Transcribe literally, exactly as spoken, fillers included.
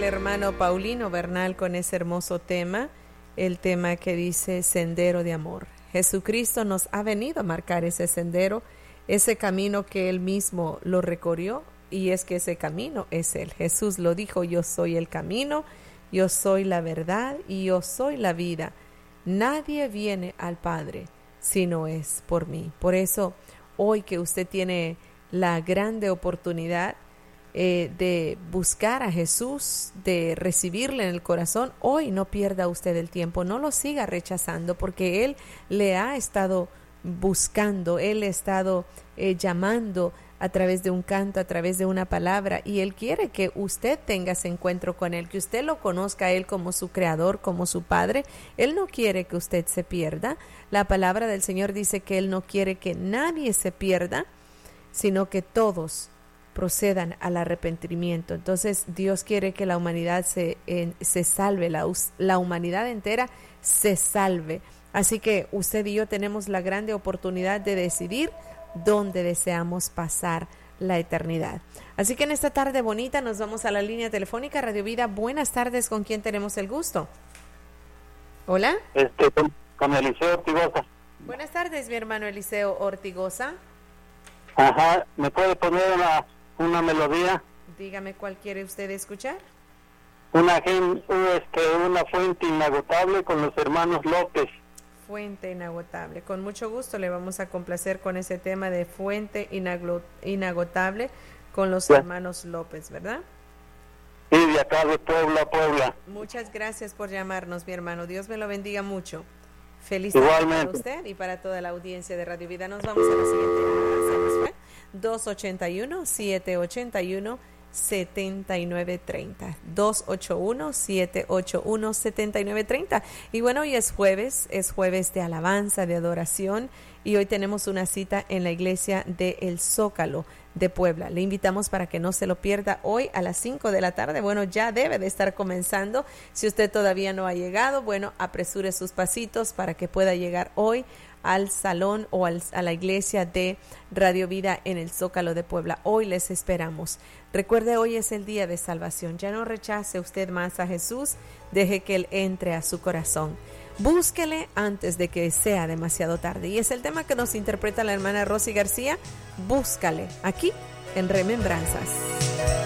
hermano Paulino Bernal con ese hermoso tema, el tema que dice Sendero de Amor. Jesucristo nos ha venido a marcar ese sendero, ese camino que Él mismo lo recorrió, y es que ese camino es Él. Jesús lo dijo: yo soy el camino, yo soy la verdad y yo soy la vida. Nadie viene al Padre si no es por mí. Por eso, hoy que usted tiene la grande oportunidad eh, de buscar a Jesús, de recibirle en el corazón, hoy no pierda usted el tiempo, no lo siga rechazando, porque Él le ha estado buscando, Él ha estado eh, llamando a través de un canto, a través de una palabra, y Él quiere que usted tenga ese encuentro con Él, que usted lo conozca a Él como su creador, como su Padre. Él no quiere que usted se pierda. La palabra del Señor dice que Él no quiere que nadie se pierda, sino que todos procedan al arrepentimiento. Entonces Dios quiere que la humanidad se, eh, se salve, la, la humanidad entera se salve. Así que usted y yo tenemos la grande oportunidad de decidir dónde deseamos pasar la eternidad. Así que en esta tarde bonita nos vamos a la línea telefónica Radio Vida. Buenas tardes, ¿con quién tenemos el gusto? Hola. Este, con, con Eliseo Ortigosa. Buenas tardes, mi hermano Eliseo Ortigosa. Ajá, ¿me puede poner una, una melodía? Dígame, ¿cuál quiere usted escuchar? Una, gen, este, una fuente inagotable con los hermanos López. Fuente inagotable. Con mucho gusto le vamos a complacer con ese tema de fuente inaglo, inagotable con los sí. hermanos López, ¿verdad? Sí, de acá de Puebla, Puebla. Muchas gracias por llamarnos, mi hermano. Dios me lo bendiga mucho. Feliz tarde para usted y para toda la audiencia de Radio Vida. Nos vamos a la siguiente llamada. dos ochenta y uno, siete ochenta y uno, setenta y nueve treinta. dos ochenta y uno, siete ochenta y uno, setenta y nueve treinta. Y bueno, hoy es jueves, es jueves de alabanza, de adoración, y hoy tenemos una cita en la iglesia de El Zócalo de Puebla. Le invitamos para que no se lo pierda hoy a las cinco de la tarde. Bueno, ya debe de estar comenzando. Si usted todavía no ha llegado, bueno, apresure sus pasitos para que pueda llegar hoy al salón o al, a la iglesia de Radio Vida en el Zócalo de Puebla. Hoy les esperamos. Recuerde, hoy es el día de salvación. Ya no rechace usted más a Jesús. Deje que Él entre a su corazón. Búsquele antes de que sea demasiado tarde. Y es el tema que nos interpreta la hermana Rosy García. Búscale aquí en Remembranzas.